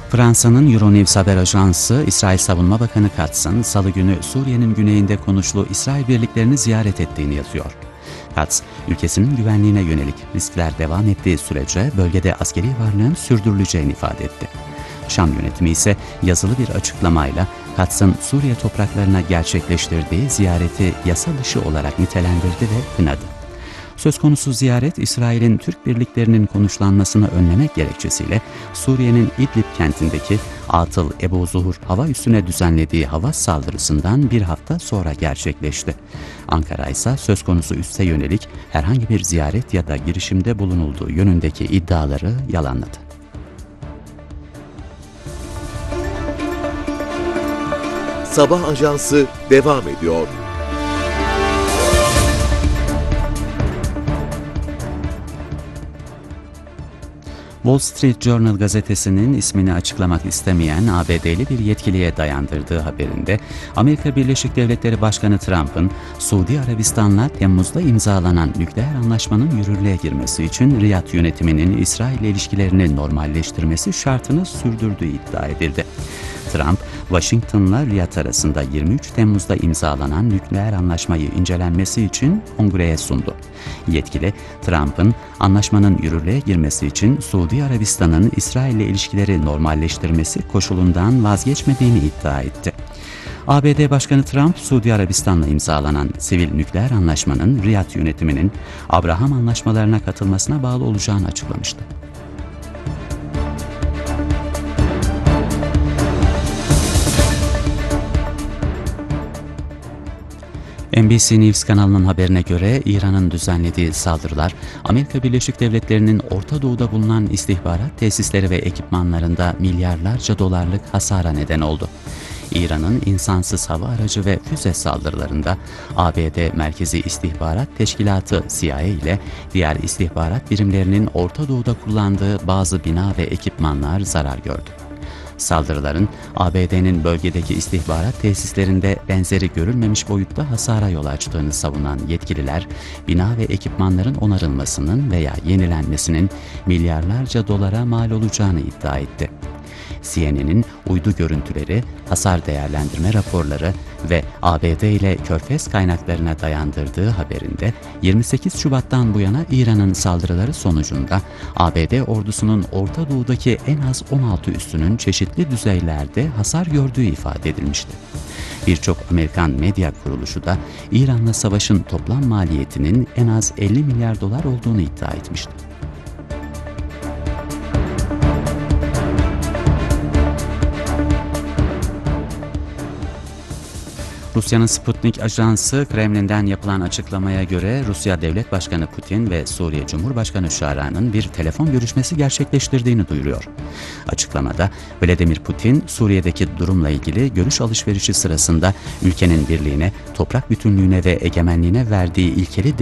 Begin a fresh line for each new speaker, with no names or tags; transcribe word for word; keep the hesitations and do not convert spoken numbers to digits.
Fransa'nın Euronews haber ajansı, İsrail Savunma Bakanı Katz'ın Salı günü Suriye'nin güneyinde konuşlu İsrail birliklerini ziyaret ettiğini yazıyor. Katz, ülkesinin güvenliğine yönelik riskler devam ettiği sürece bölgede askeri varlığın sürdürüleceğini ifade etti. Şam yönetimi ise yazılı bir açıklamayla Katz'ın Suriye topraklarına gerçekleştirdiği ziyareti yasa dışı olarak nitelendirdi ve kınadı. Söz konusu ziyaret, İsrail'in Türk birliklerinin konuşlanmasını önlemek gerekçesiyle Suriye'nin İdlib kentindeki Atıl Ebu Zuhur hava üssüne düzenlediği hava saldırısından bir hafta sonra gerçekleşti. Ankara ise söz konusu üsse yönelik herhangi bir ziyaret ya da girişimde bulunulduğu yönündeki iddiaları yalanladı.
Sabah ajansı devam ediyor.
Wall Street Journal gazetesinin ismini açıklamak istemeyen A B D'li bir yetkiliye dayandırdığı haberinde, Amerika Birleşik Devletleri Başkanı Trump'ın Suudi Arabistan'la Temmuz'da imzalanan nükleer anlaşmanın yürürlüğe girmesi için Riyad yönetiminin İsrail ile ilişkilerini normalleştirmesi şartını sürdürdüğü iddia edildi. Trump, Washington'la Riyad arasında yirmi üç Temmuz'da imzalanan nükleer anlaşmayı incelenmesi için kongreye sundu. Yetkili, Trump'ın anlaşmanın yürürlüğe girmesi için Suudi Arabistan'ın İsrail ile ilişkileri normalleştirmesi koşulundan vazgeçmediğini iddia etti. A B D Başkanı Trump, Suudi Arabistan'la imzalanan sivil nükleer anlaşmanın Riyad yönetiminin Abraham anlaşmalarına katılmasına bağlı olacağını açıklamıştı. N B C News kanalının haberine göre İran'ın düzenlediği saldırılar, Amerika Birleşik Devletleri'nin Orta Doğu'da bulunan istihbarat tesisleri ve ekipmanlarında milyarlarca dolarlık hasara neden oldu. İran'ın insansız hava aracı ve füze saldırılarında A B D Merkezi İstihbarat Teşkilatı C I A ile diğer istihbarat birimlerinin Orta Doğu'da kullandığı bazı bina ve ekipmanlar zarar gördü. Saldırıların A B D'nin bölgedeki istihbarat tesislerinde benzeri görülmemiş boyutta hasara yol açtığını savunan yetkililer, bina ve ekipmanların onarılmasının veya yenilenmesinin milyarlarca dolara mal olacağını iddia etti. C N N'in uydu görüntüleri, hasar değerlendirme raporları ve A B D ile Körfez kaynaklarına dayandırdığı haberinde yirmi sekiz Şubat'tan bu yana İran'ın saldırıları sonucunda A B D ordusunun Orta Doğu'daki en az on altı üssünün çeşitli düzeylerde hasar gördüğü ifade edilmişti. Birçok Amerikan medya kuruluşu da İran'la savaşın toplam maliyetinin en az elli milyar dolar olduğunu iddia etmişti. Rusya'nın Sputnik ajansı, Kremlin'den yapılan açıklamaya göre Rusya Devlet Başkanı Putin ve Suriye Cumhurbaşkanı Şara'nın bir telefon görüşmesi gerçekleştirdiğini duyuruyor. Açıklamada Vladimir Putin, Suriye'deki durumla ilgili görüş alışverişi sırasında ülkenin birliğine, toprak bütünlüğüne ve egemenliğine verdiği ilkeli